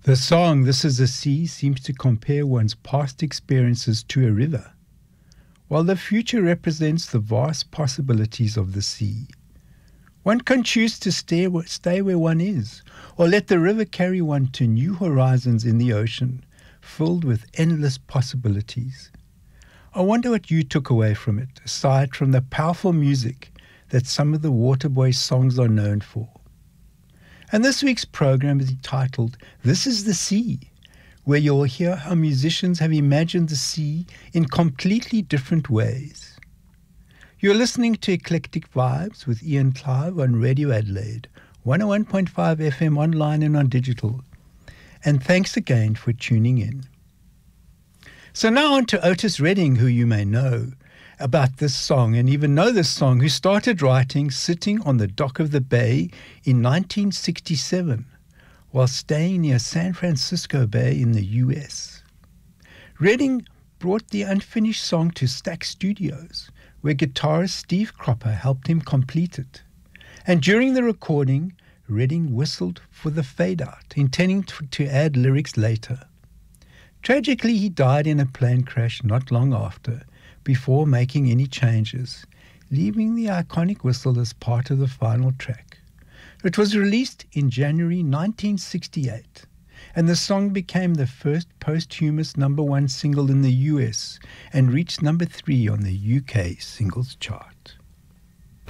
The song This Is the Sea seems to compare one's past experiences to a river, while the future represents the vast possibilities of the sea. One can choose to stay where one is, or let the river carry one to new horizons in the ocean, filled with endless possibilities. I wonder what you took away from it, aside from the powerful music that some of the Waterboy songs are known for. And this week's program is entitled This Is the Sea, where you'll hear how musicians have imagined the sea in completely different ways. You're listening to Eclectic Vibes with Ian Clive on Radio Adelaide, 101.5 FM online and on digital. And thanks again for tuning in. So now on to Otis Redding, who you may know about this song and even know this song, who started writing sitting on the dock of the bay in 1967 while staying near San Francisco Bay in the US. Redding brought the unfinished song to Stax Studios, where guitarist Steve Cropper helped him complete it. And during the recording, Redding whistled for the fade-out, intending to add lyrics later. Tragically, he died in a plane crash not long after, before making any changes, leaving the iconic whistle as part of the final track. It was released in January 1968, and the song became the first posthumous #1 single in the US and reached #3 on the UK singles chart.